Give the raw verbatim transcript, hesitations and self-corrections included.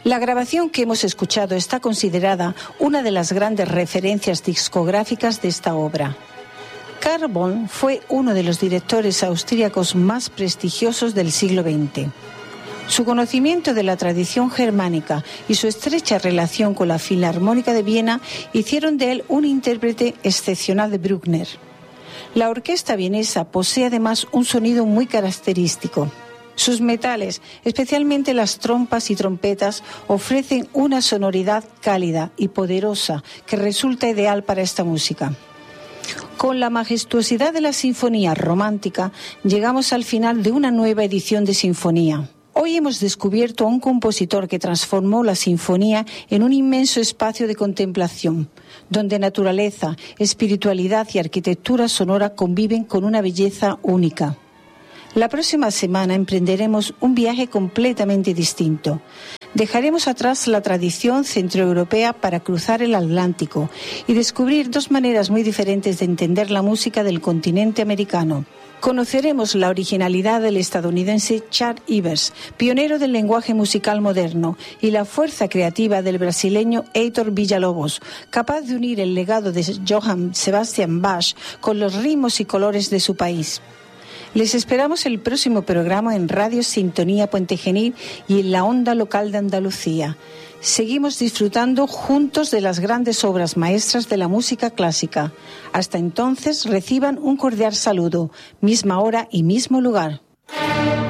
La grabación que hemos escuchado está considerada una de las grandes referencias discográficas de esta obra. Carl Bolm fue uno de los directores austríacos más prestigiosos del siglo veinte. Su conocimiento de la tradición germánica y su estrecha relación con la Filarmónica de Viena hicieron de él un intérprete excepcional de Bruckner. La orquesta vienesa posee además un sonido muy característico. Sus metales, especialmente las trompas y trompetas, ofrecen una sonoridad cálida y poderosa que resulta ideal para esta música. Con la majestuosidad de la sinfonía romántica, llegamos al final de una nueva edición de Sinfonía. Hoy hemos descubierto a un compositor que transformó la sinfonía en un inmenso espacio de contemplación, donde naturaleza, espiritualidad y arquitectura sonora conviven con una belleza única. La próxima semana emprenderemos un viaje completamente distinto. Dejaremos atrás la tradición centroeuropea para cruzar el Atlántico y descubrir dos maneras muy diferentes de entender la música del continente americano. Conoceremos la originalidad del estadounidense Charles Ivers, pionero del lenguaje musical moderno, y la fuerza creativa del brasileño Heitor Villa-Lobos, capaz de unir el legado de Johann Sebastian Bach con los ritmos y colores de su país. Les esperamos el próximo programa en Radio Sintonía Puente Genil y en la onda local de Andalucía. Seguimos disfrutando juntos de las grandes obras maestras de la música clásica. Hasta entonces, reciban un cordial saludo, misma hora y mismo lugar.